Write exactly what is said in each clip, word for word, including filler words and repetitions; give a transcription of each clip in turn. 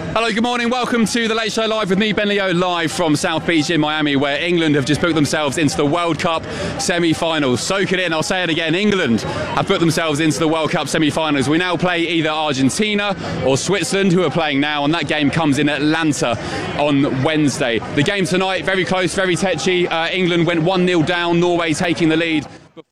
Hello, good morning. Welcome to the Late Show Live with me, Ben Leo, live from South Beach in Miami, where England have just booked themselves into the World Cup semi-finals. Soak it in, I'll say it again. England have put themselves into the World Cup semi-finals. We now play either Argentina or Switzerland, who are playing now, and that game comes in Atlanta on Wednesday. The game tonight, very close, very tetchy. Uh, England went one nil down, Norway taking the lead.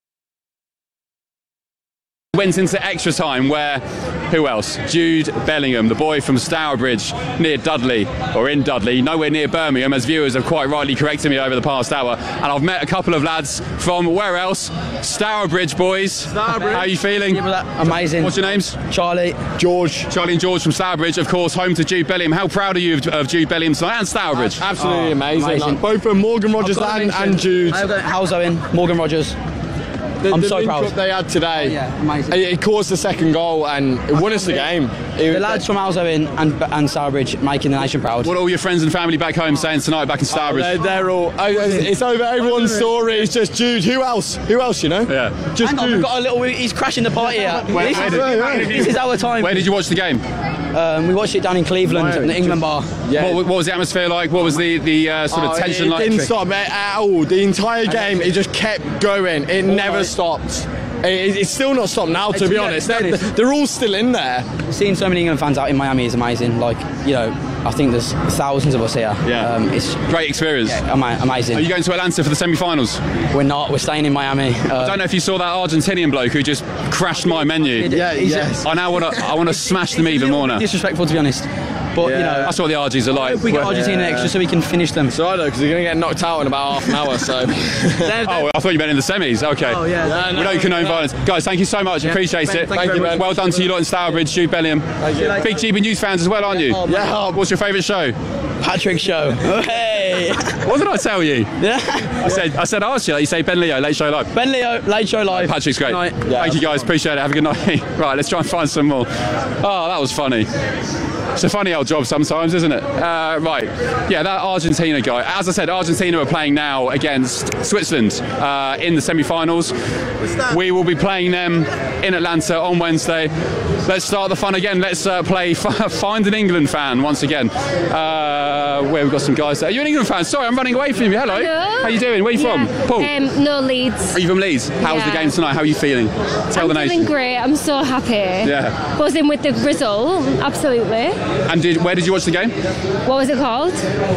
Went into extra time where, who else? Jude Bellingham, the boy from Stourbridge, near Dudley, or in Dudley, nowhere near Birmingham, as viewers have quite rightly corrected me over the past hour. And I've met a couple of lads from, where else? Stourbridge boys. Stourbridge. How are you feeling? Amazing. What's your names? Charlie. George. Charlie and George from Stourbridge, of course, home to Jude Bellingham. How proud are you of, of Jude Bellingham tonight and Stourbridge? Absolutely Oh, amazing. amazing. Like, both from Morgan Rogers and, and Jude. I've got How's Owen, Morgan Rogers. The, I'm the so proud. link-up they had today, Oh, yeah, amazing. it, it caused the second goal and it won us the game. It, The lads from Owen and and Stourbridge making the nation proud. What are all your friends and family back home saying tonight back in Stourbridge? they're, they're all. Oh, it's over everyone's story. It's just Jude. Who else? Who else? You know? Yeah. Just Hang on, Jude. we've got a little. He's crashing the party here. Where- this, where is, did- this is our time. Where did you watch the game? Um, we watched it down in Cleveland, Where? in the England bar. Yeah. What, what was the atmosphere like? What was the, the uh, sort of Oh, tension it like? didn't stop at at all. The entire game, it just kept going. It never right. stopped. It, it's still not stopped now, to be Yeah, honest. to be They're, honest. they're all still in there. Seeing so many England fans out in Miami is amazing. Like, you know, I think there's thousands of us here. Yeah. Um, it's Great experience. ama- amazing. Are you going to Atlanta for the semi-finals? We're not. We're staying in Miami. Uh, I don't know if you saw that Argentinian bloke who just crashed my menu. Yeah, He's a- yes. I now want to I want to smash them even more now. disrespectful, to be honest. But you know, That's what the R Gs are like. if we get Argentina Yeah. extra so we can finish them. So I know, because they're going to get knocked out in about half an hour, so. Oh, I thought you meant in the semis. Okay. Oh, yeah. Yeah, We no, don't condone no. violence. Guys, thank you so much. Appreciate Ben, it. thank you very much. Well done to you lot in Stourbridge, Jude Bellingham. Thank you. Big G B News fans as well, aren't you? Yeah. What's your favourite show? Patrick Show. Hey. What did I tell you? Yeah. I said I said ask you. You say Ben Leo, Late Show Live. Ben Leo, Late Show Live. Patrick's great. Good night. Thank you guys, appreciate it. Have a good night. Right, let's try and find some more. Oh, that was funny. It's a funny old job sometimes, isn't it? Uh, right, yeah, that Argentina guy. As I said, Argentina are playing now against Switzerland uh, in the semi-finals. We will be playing them in Atlanta on Wednesday. Let's start the fun again. Let's uh, play Find an England Fan once again. Uh, where we've got some guys there. You're an England fan? Sorry, I'm running away from you. Hello. Hello. How you doing? Where are you Yeah. from? Paul? Um, no, Leeds. Are you from Leeds? How was the Yeah. game tonight? How are you feeling? Tell I'm the nation. feeling great. I'm so happy. Yeah. Buzzing with the result. Absolutely. And did, where did you watch the game? What was it called?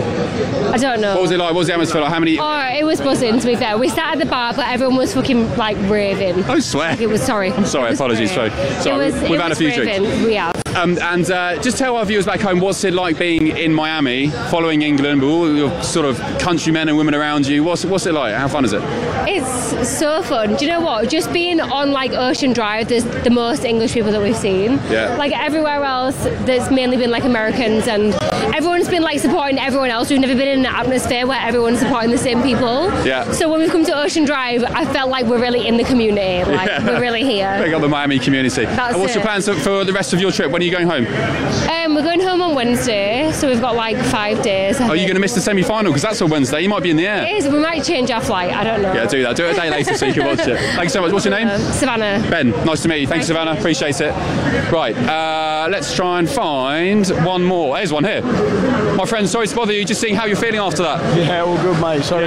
I don't know. What was it like? What was the atmosphere like? How many? Oh, it was buzzing, to be fair. We sat at the bar, but everyone was fucking like raving. I swear. It was sorry. I'm sorry, It was apologies, great. sorry. Sorry, It was, we've it had a was few drinks. raving. We have. Um, and uh, just tell our viewers back home, what's it like being in Miami, following England, with all your sort of countrymen and women around you? What's what's it like? How fun is it? It's so fun. Do you know what? Just being on like Ocean Drive, there's the most English people that we've seen. Yeah. Like everywhere else, there's mainly been like Americans, and everyone's been like supporting everyone else. We've never been in an atmosphere where everyone's supporting the same people. Yeah. So when we've come to Ocean Drive, I felt like we're really in the community. Like Yeah. we're really here. Pick up the Miami community. That's and what's your it. plans for the rest of your trip? When are you going home? Um, we're going home on Wednesday, so we've got like five days. I Are you think. going to miss the semi-final? Because that's on Wednesday. You might be in the air. It is. We might change our flight. I don't know. Yeah, do that. Do it a day later so you can watch it. Thank you so much. What's your name? Um, Savannah. Ben, nice to meet you. Thanks, Nice Savannah. to Appreciate it. Right, uh, let's try and find one more. There's one here. My friend, sorry to bother you. Just seeing how you're feeling after that. Yeah, all good, mate. Sorry.